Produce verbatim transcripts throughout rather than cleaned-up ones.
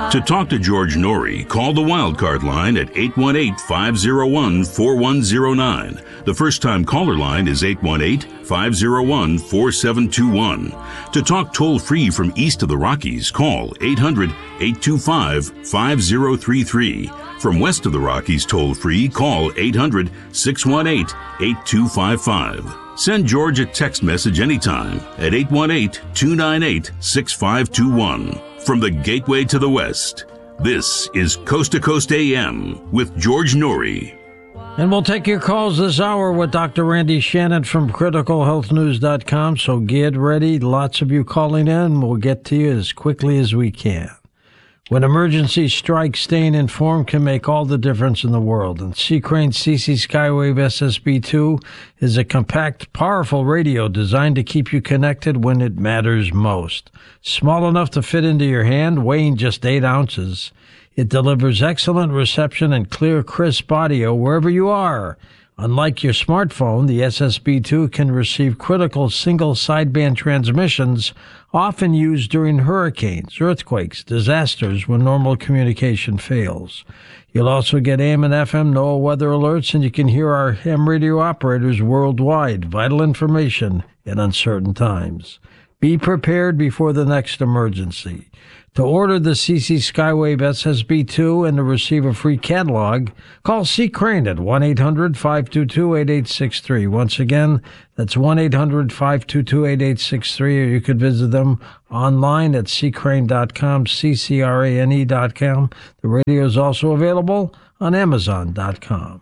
To talk to George Norrie, call the Wildcard line at eight one eight, five oh one, four one oh nine. The first-time caller line is eight one eight, five oh one, four seven two one. To talk toll-free from east of the Rockies, call eight hundred, eight two five, five oh three three. From west of the Rockies toll-free, call eight hundred, six one eight, eight two five five. Send George a text message anytime at eight one eight, two nine eight, six five two one. From the Gateway to the West, this is Coast to Coast A M with George Norrie. And we'll take your calls this hour with Doctor Randy Shannon from critical health news dot com. So get ready. Lots of you calling in. We'll get to you as quickly as we can. When emergency strikes, staying informed can make all the difference in the world. And C. Crane C C Skywave S S B two is a compact, powerful radio designed to keep you connected when it matters most. Small enough to fit into your hand, weighing just eight ounces. It delivers excellent reception and clear, crisp audio wherever you are. Unlike your smartphone, the S S B two can receive critical single sideband transmissions often used during hurricanes, earthquakes, disasters when normal communication fails. You'll also get A M and F M NOAA weather alerts, and you can hear our ham radio operators worldwide. Vital information in uncertain times. Be prepared before the next emergency. To order the C C Skywave S S B two and to receive a free catalog, call C. Crane at one eight hundred, five two two, eight eight six three. Once again, that's one eight hundred, five two two, eight eight six three, or you could visit them online at c crane dot com, C C R A N E dot com. The radio is also available on amazon dot com.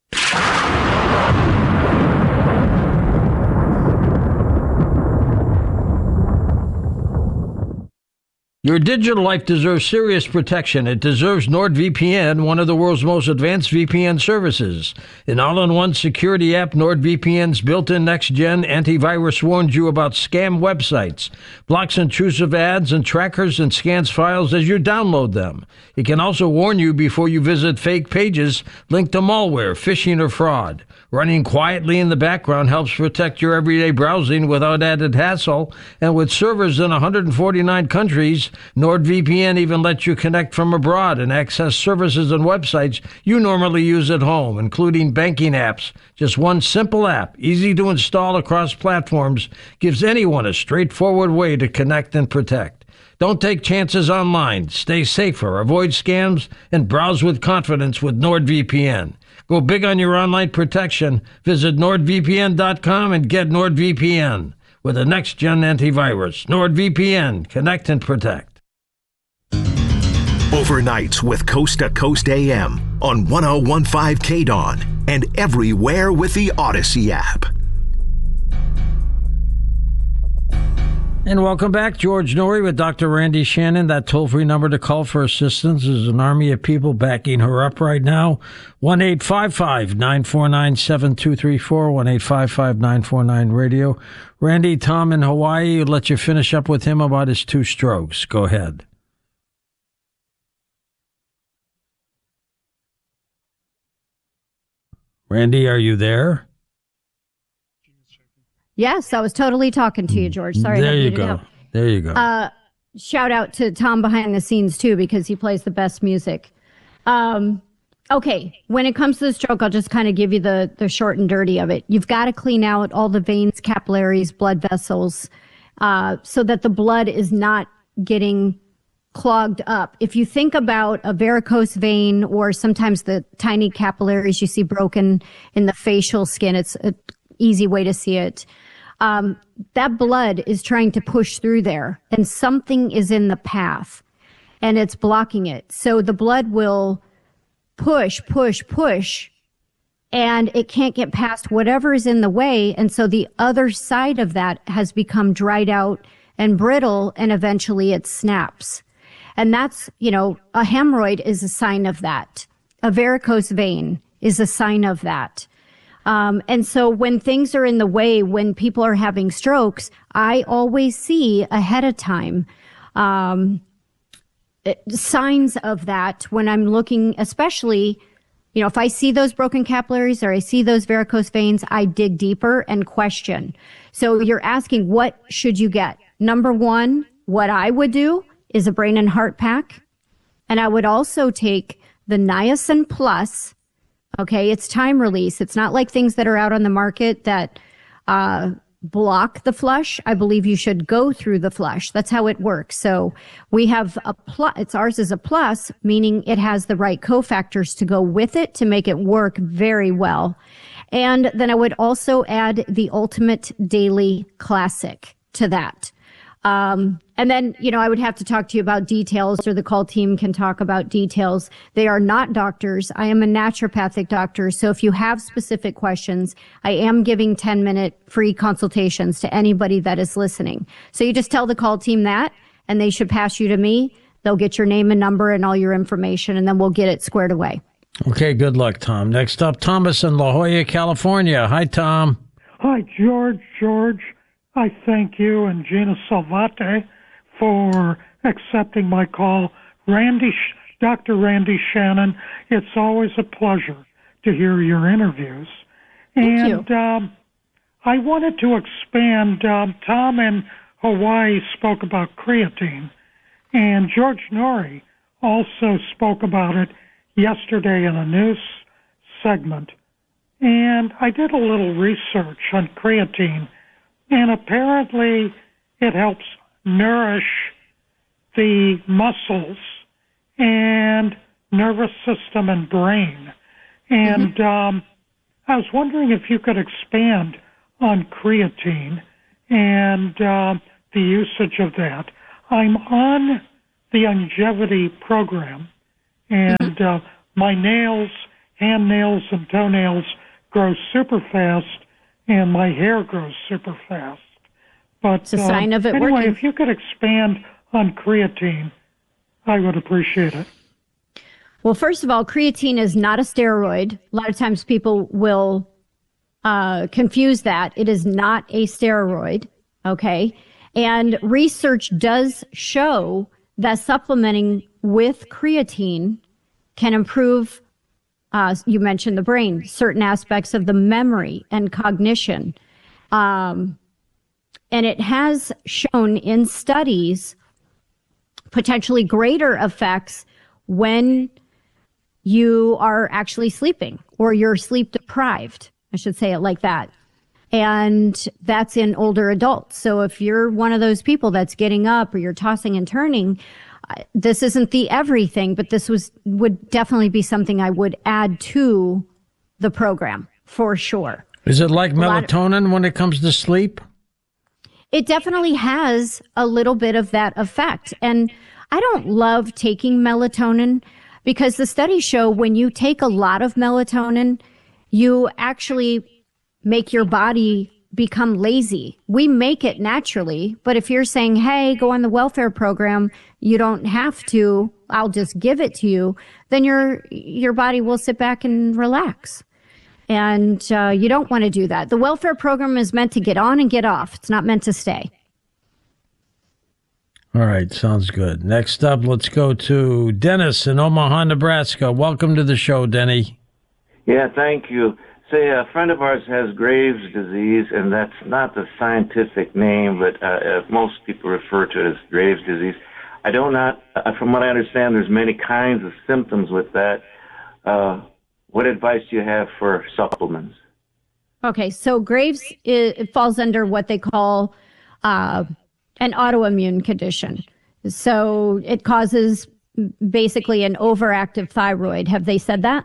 Your digital life deserves serious protection. It deserves NordVPN, one of the world's most advanced V P N services. An all-in-one security app, NordVPN's built-in next-gen antivirus warns you about scam websites, blocks intrusive ads and trackers, and scans files as you download them. It can also warn you before you visit fake pages linked to malware, phishing, or fraud. Running quietly in the background helps protect your everyday browsing without added hassle. And with servers in one hundred forty-nine countries, NordVPN even lets you connect from abroad and access services and websites you normally use at home, including banking apps. Just one simple app, easy to install across platforms, gives anyone a straightforward way to connect and protect. Don't take chances online. Stay safer, avoid scams, and browse with confidence with NordVPN. Go big on your online protection. Visit nord v p n dot com and get NordVPN with a next-gen antivirus. NordVPN. Connect and protect. Overnights with Coast to Coast A M on one oh one point five K D O N and everywhere with the Odyssey app. And welcome back. George Norrie with Doctor Randy Shannon. That toll-free number to call for assistance is an army of people backing her up right now. one eight five five, nine four nine, seven two three four, one eight five five, nine four nine, radio. Randy, Tom in Hawaii, I'll let you finish up with him about his two strokes. Go ahead. Randy, are you there? Yes, I was totally talking to you, George. Sorry. There you go. There you go. Uh, shout out to Tom behind the scenes, too, because he plays the best music. Um, okay, when it comes to the stroke, I'll just kind of give you the, the short and dirty of it. You've got to clean out all the veins, capillaries, blood vessels, uh, so that the blood is not getting clogged up. If you think about a varicose vein or sometimes the tiny capillaries you see broken in the facial skin, it's an easy way to see it. Um, that blood is trying to push through there, and something is in the path, and it's blocking it. So the blood will push, push, push, and it can't get past whatever is in the way, and so the other side of that has become dried out and brittle, and eventually it snaps. And that's, you know, a hemorrhoid is a sign of that. A varicose vein is a sign of that. Um, and so when things are in the way, when people are having strokes, I always see ahead of time um, signs of that when I'm looking, especially, you know, if I see those broken capillaries or I see those varicose veins, I dig deeper and question. So you're asking, what should you get? Number one, what I would do is a brain and heart pack. And I would also take the Niacin Plus. Okay, it's time release. It's not like things that are out on the market that uh, block the flush. I believe you should go through the flush. That's how it works. So we have a plus. It's ours is a plus, meaning it has the right cofactors to go with it to make it work very well. And then I would also add the Ultimate Daily Classic to that. Um, and then, you know, I would have to talk to you about details, or the call team can talk about details. They are not doctors. I am a naturopathic doctor. So if you have specific questions, I am giving ten minute free consultations to anybody that is listening. So you just tell the call team that, and they should pass you to me. They'll get your name and number and all your information, and then we'll get it squared away. Okay. Good luck, Tom. Next up, Thomas in La Jolla, California. Hi, Tom. Hi, George. George. I thank you and Gina Salvate for accepting my call. Randy, Doctor Randy Shannon, it's always a pleasure to hear your interviews. Thank and you. Um, I wanted to expand. Um, Tom in Hawaii spoke about creatine, and George Norrie also spoke about it yesterday in a news segment. And I did a little research on creatine. And apparently it helps nourish the muscles and nervous system and brain. And mm-hmm. um, I was wondering if you could expand on creatine and uh, the usage of that. I'm on the longevity program, and mm-hmm. uh, my nails, hand nails and toenails grow super fast, and my hair grows super fast. But it's a sign uh, of it anyway, working. If you could expand on creatine, I would appreciate it. Well, first of all, creatine is not a steroid. A lot of times people will uh, confuse that. It is not a steroid, okay? And research does show that supplementing with creatine can improve, uh, you mentioned the brain, certain aspects of the memory and cognition. Um, and it has shown in studies potentially greater effects when you are actually sleeping or you're sleep deprived. I should say it like that. And that's in older adults. So if you're one of those people that's getting up or you're tossing and turning, uh, this isn't the everything, but this was would definitely be something I would add to the program for sure. Is it like melatonin of, when it comes to sleep? It definitely has a little bit of that effect. And I don't love taking melatonin because the studies show when you take a lot of melatonin, you actually make your body become lazy. We make it naturally, but if you're saying, hey, go on the welfare program, you don't have to, I'll just give it to you, then your your body will sit back and relax. And uh, you don't want to do that. The welfare program is meant to get on and get off. It's not meant to stay. All right, sounds good. Next up, let's go to Dennis in Omaha, Nebraska. Welcome to the show, Denny. Yeah, thank you. Say, a friend of ours has Graves' disease, and that's not the scientific name, but uh, uh, most people refer to it as Graves' disease. I don't not, uh, from what I understand, there's many kinds of symptoms with that. Uh, what advice do you have for supplements? Okay, so Graves is, it falls under what they call uh, an autoimmune condition. So it causes basically an overactive thyroid. Have they said that?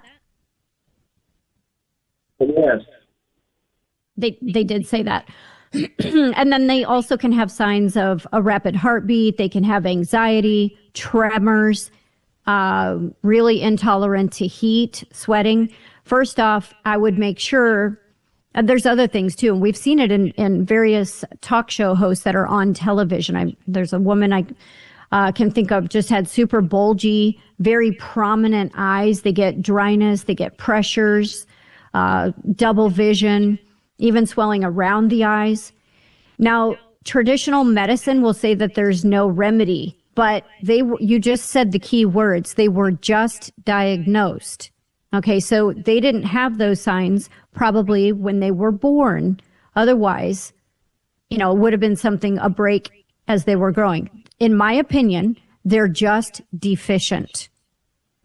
Yes. They they did say that. And then they also can have signs of a rapid heartbeat. They can have anxiety, tremors, uh, really intolerant to heat, sweating. First off, I would make sure, and there's other things too, and we've seen it in, in various talk show hosts that are on television. I, there's a woman I uh, can think of just had super bulgy, very prominent eyes. They get dryness, they get pressures, Uh, double vision, even swelling around the eyes. Now, traditional medicine will say that there's no remedy, but they you just said the key words. They were just diagnosed. Okay, so they didn't have those signs probably when they were born. Otherwise, you know, it would have been something, a break as they were growing. In my opinion, they're just deficient.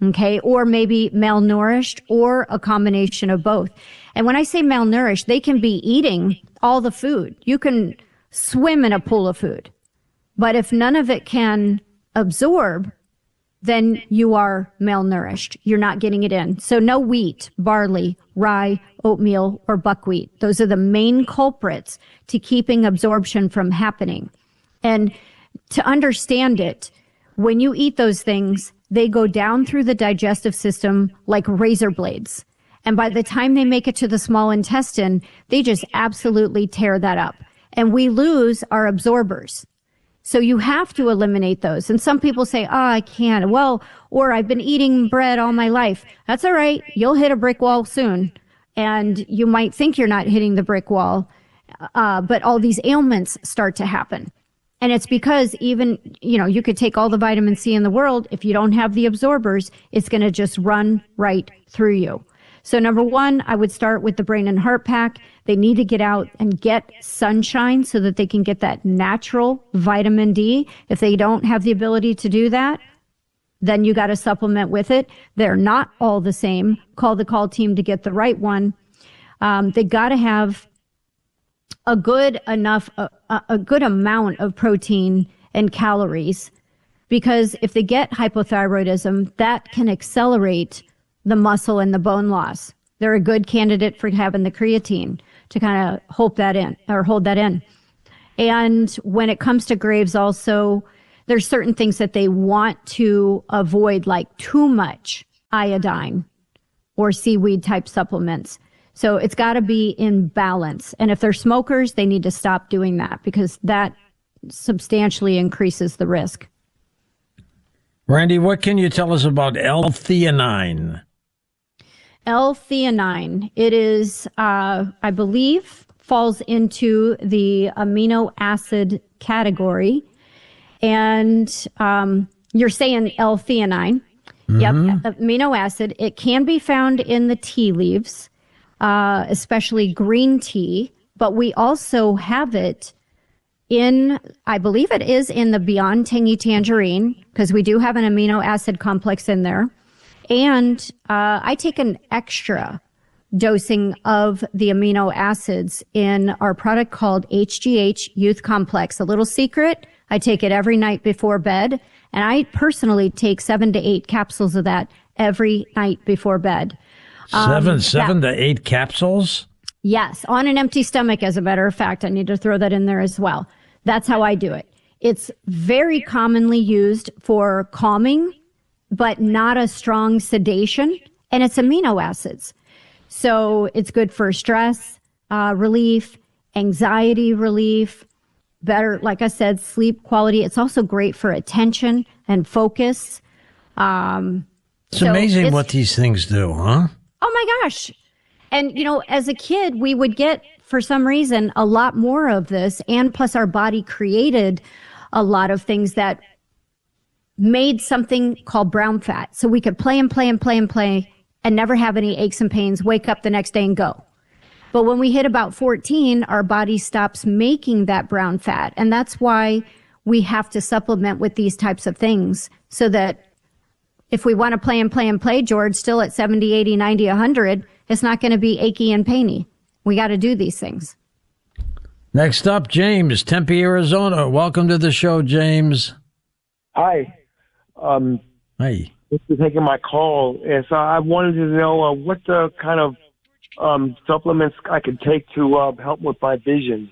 Okay. Or maybe malnourished or a combination of both. And when I say malnourished, they can be eating all the food. You can swim in a pool of food. But if none of it can absorb, then you are malnourished. You're not getting it in. So no wheat, barley, rye, oatmeal, or buckwheat. Those are the main culprits to keeping absorption from happening. And to understand it, when you eat those things, they go down through the digestive system like razor blades. And by the time they make it to the small intestine, they just absolutely tear that up. And we lose our absorbers. So you have to eliminate those. And some people say, oh, I can't. Well, or I've been eating bread all my life. That's all right. You'll hit a brick wall soon. And you might think you're not hitting the brick wall, uh, but all these ailments start to happen. And it's because even, you know, you could take all the vitamin C in the world. If you don't have the absorbers, it's going to just run right through you. So number one, I would start with the Brain and Heart Pack. They need to get out and get sunshine so that they can get that natural vitamin D. If they don't have the ability to do that, then you got to supplement with it. They're not all the same. Call the call team to get the right one. Um, they got to have a good enough, a, a good amount of protein and calories, because if they get hypothyroidism, that can accelerate the muscle and the bone loss. They're a good candidate for having the creatine to kind of hold that in or hold that in. And when it comes to Graves also, there's certain things that they want to avoid, like too much iodine or seaweed type supplements. So it's got to be in balance. And if they're smokers, they need to stop doing that because that substantially increases the risk. Randy, what can you tell us about L-theanine? L-theanine. It is, uh, I believe, falls into the amino acid category. And um, you're saying L-theanine. Mm-hmm. Yep, amino acid. It can be found in the tea leaves, uh, especially green tea. But we also have it in, I believe it is in the Beyond Tangy Tangerine, because we do have an amino acid complex in there. And uh, I take an extra dosing of the amino acids in our product called H G H Youth Complex. A little secret, I take it every night before bed. And I personally take seven to eight capsules of that every night before bed. Seven, um, seven that, to eight capsules? Yes, on an empty stomach, as a matter of fact. I need to throw that in there as well. That's how I do it. It's very commonly used for calming, but not a strong sedation, and it's amino acids. So it's good for stress uh, relief, anxiety relief, better, like I said, sleep quality. It's also great for attention and focus. Um, it's so amazing it's, what these things do, huh? Oh my gosh. And, you know, as a kid, we would get, for some reason, a lot more of this. And plus our body created a lot of things that made something called brown fat. So we could play and play and play and play and never have any aches and pains, wake up the next day and go. But when we hit about fourteen, our body stops making that brown fat. And that's why we have to supplement with these types of things so that if we want to play and play and play, George, still at seventy, eighty, ninety, one hundred, it's not going to be achy and painy. We got to do these things. Next up, James, Tempe, Arizona. Welcome to the show, James. Hi. Um, Hi. Thanks for taking my call. Yes, uh, I wanted to know uh, what the kind of um, supplements I could take to uh, help with my vision.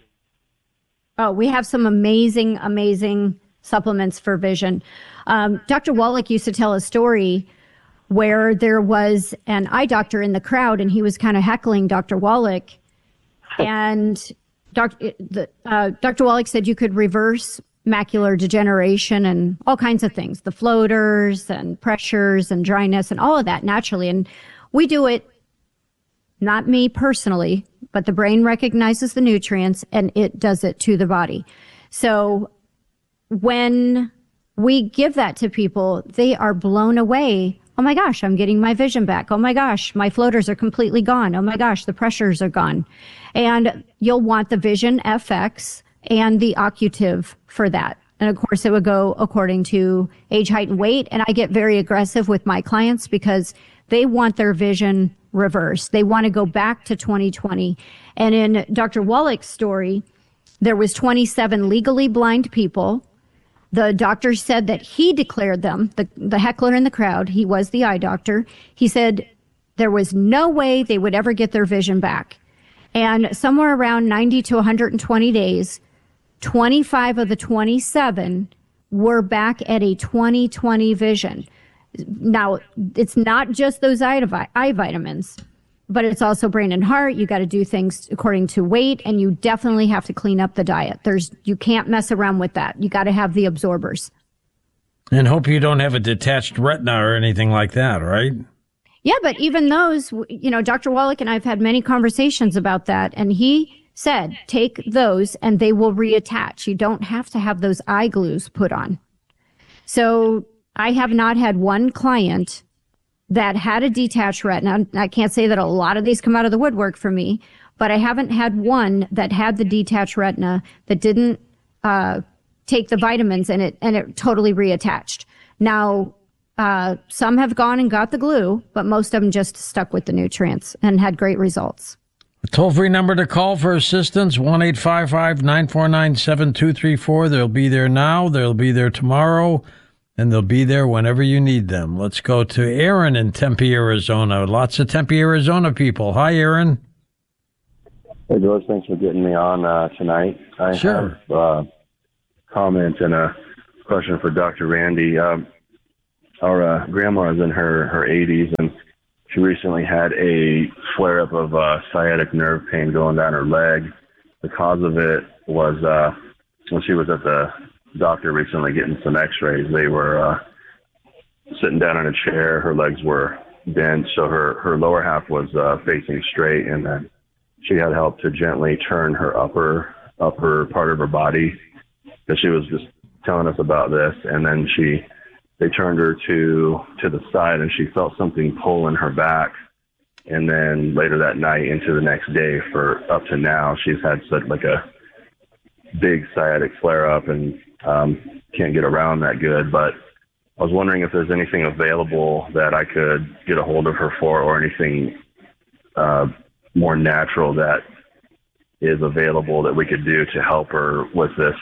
Oh, we have some amazing, amazing supplements for vision. Um, Doctor Wallach used to tell a story where there was an eye doctor in the crowd, and he was kind of heckling Doctor Wallach. And doc, the, uh, Doctor Wallach said you could reverse macular degeneration and all kinds of things, the floaters and pressures and dryness and all of that naturally. And we do it, not me personally, but the brain recognizes the nutrients and it does it to the body. So when we give that to people, they are blown away. Oh my gosh, I'm getting my vision back. Oh my gosh, my floaters are completely gone. Oh my gosh, the pressures are gone. And you'll want the Vision F X and the Occutive for that. And of course, it would go according to age, height, and weight. And I get very aggressive with my clients because they want their vision reversed. They want to go back to twenty twenty. And in Doctor Wallach's story, there was twenty-seven legally blind people. The doctor said that he declared them, the, the heckler in the crowd, he was the eye doctor. He said there was no way they would ever get their vision back. And somewhere around ninety to one hundred twenty days, twenty-five of the twenty-seven were back at a twenty twenty vision. Now, it's not just those eye, eye vitamins, but it's also brain and heart. You got to do things according to weight, and you definitely have to clean up the diet. There's, you can't mess around with that. You got to have the absorbers. And hope you don't have a detached retina or anything like that, right? Yeah, but even those, you know, Doctor Wallach and I have had many conversations about that, and he said, take those and they will reattach. You don't have to have those eye glues put on. So I have not had one client that had a detached retina. I can't say that a lot of these come out of the woodwork for me, but I haven't had one that had the detached retina that didn't uh, take the vitamins and it and it totally reattached. Now, uh, some have gone and got the glue, but most of them just stuck with the nutrients and had great results. A toll-free number to call for assistance, one eight five five, nine four nine, seven two three four. They'll be there now, they'll be there tomorrow, and they'll be there whenever you need them. Let's go to Aaron in Tempe, Arizona. Lots of Tempe, Arizona people. Hi, Aaron. Hey, George. Thanks for getting me on uh, tonight. I sure. have a comment and a question for Doctor Randy. Um, our uh, grandma is in her, her eighties, and she recently had a flare-up of uh, sciatic nerve pain going down her leg. The cause of it was uh, when she was at the doctor recently getting some x-rays. They were uh, sitting down in a chair. Her legs were bent, so her, her lower half was uh, facing straight, and then she had help to gently turn her upper upper part of her body, because she was just telling us about this. And then she they turned her to to the side, and she felt something pull in her back. And then later that night into the next day, for up to now, she's had such like a big sciatic flare up and um, can't get around that good. But I was wondering if there's anything available that I could get a hold of her for, or anything uh, more natural that is available that we could do to help her with this.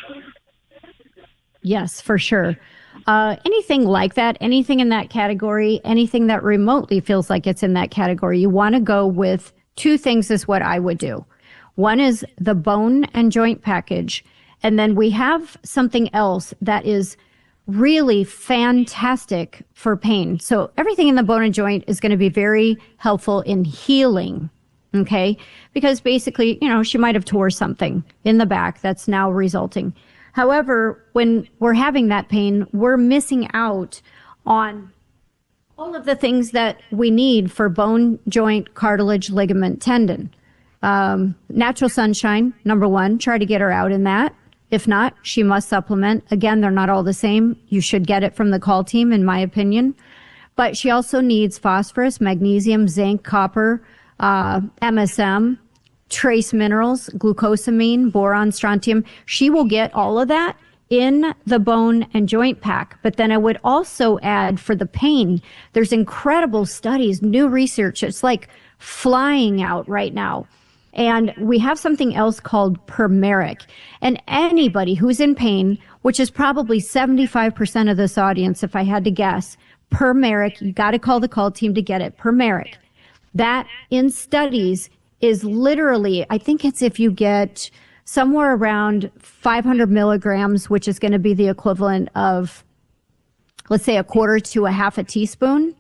Yes, for sure. Uh, anything like that, anything in that category, anything that remotely feels like it's in that category, you want to go with two things is what I would do. One is the bone and joint package. And then we have something else that is really fantastic for pain. So everything in the bone and joint is going to be very helpful in healing. Okay. Because basically, you know, she might have tore something in the back that's now resulting. However, when we're having that pain, we're missing out on all of the things that we need for bone, joint, cartilage, ligament, tendon. Um, natural sunshine, number one, try to get her out in that. If not, she must supplement. Again, they're not all the same. You should get it from the call team, in my opinion. But she also needs phosphorus, magnesium, zinc, copper, uh, M S M, trace minerals, glucosamine, boron, strontium. She will get all of that in the bone and joint pack. But then I would also add for the pain, there's incredible studies, new research. It's like flying out right now. And we have something else called Permeric. And anybody who's in pain, which is probably seventy-five percent of this audience, if I had to guess, Permeric, you got to call the call team to get it. Permeric. That in studies is literally, I think it's if you get somewhere around five hundred milligrams, which is going to be the equivalent of, let's say, a quarter to a half a teaspoon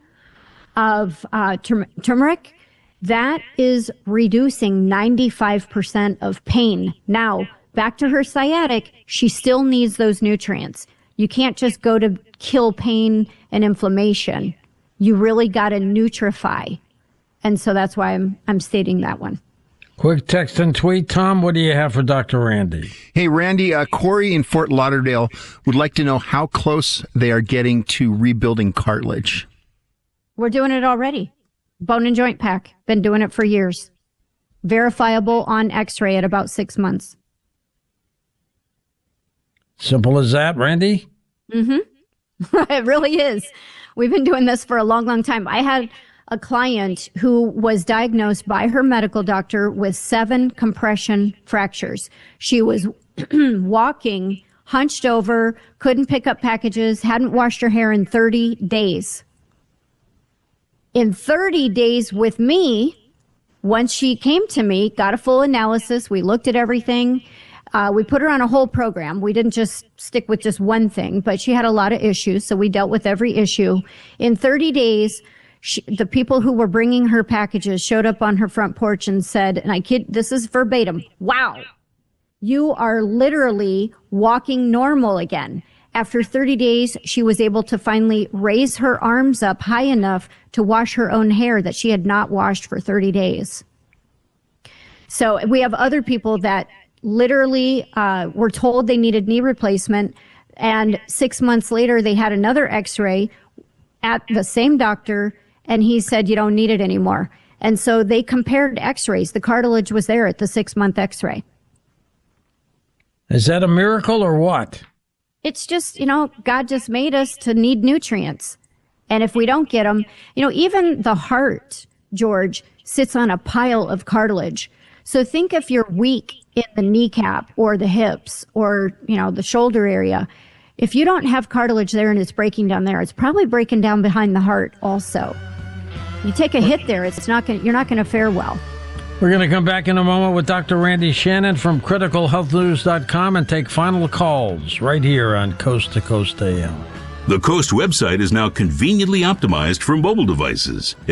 of uh, turm- turmeric. That is reducing ninety-five percent of pain. Now, back to her sciatic, she still needs those nutrients. You can't just go to kill pain and inflammation. You really got to nutrify. And so that's why I'm I'm stating that one. Quick text and tweet. Tom, what do you have for Doctor Randy? Hey, Randy, uh, Corey in Fort Lauderdale would like to know how close they are getting to rebuilding cartilage. We're doing it already. Bone and joint pack. Been doing it for years. Verifiable on x-ray at about six months. Simple as that, Randy? Mm-hmm. It really is. We've been doing this for a long, long time. I had a client who was diagnosed by her medical doctor with seven compression fractures. She was walking hunched over, couldn't pick up packages, hadn't washed her hair in thirty days. In thirty days with me, once she came to me, got a full analysis, we looked at everything. Uh, we put her on a whole program. We didn't just stick with just one thing, but she had a lot of issues, so we dealt with every issue. In thirty days, she, the people who were bringing her packages showed up on her front porch and said, and I kid, this is verbatim, wow, you are literally walking normal again. After thirty days, she was able to finally raise her arms up high enough to wash her own hair that she had not washed for thirty days. So we have other people that literally uh, were told they needed knee replacement, and six months later they had another x-ray at the same doctor, and he said, you don't need it anymore. And so they compared x-rays. The cartilage was there at the six-month x-ray. Is that a miracle or what? It's just, you know, God just made us to need nutrients. And if we don't get them, you know, even the heart, George, sits on a pile of cartilage. So think if you're weak in the kneecap or the hips or, you know, the shoulder area, if you don't have cartilage there and it's breaking down there, it's probably breaking down behind the heart also. You take a hit there, it's not going you're not going to fare well. We're going to come back in a moment with Doctor Randy Shannon from critical health news dot com and take final calls right here on Coast to Coast A M. The Coast website is now conveniently optimized for mobile devices.